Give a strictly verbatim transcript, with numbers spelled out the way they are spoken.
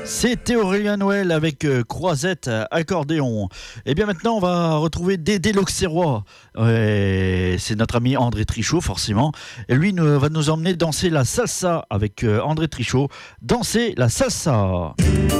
C'était Aurélien Noël avec euh, Croisette euh, accordéon. Et bien maintenant, on va retrouver Dédé l'Auxerrois. Ouais, c'est notre ami André Trichot, forcément. Et lui nous, va nous emmener danser la salsa avec euh, André Trichot. Danser la salsa.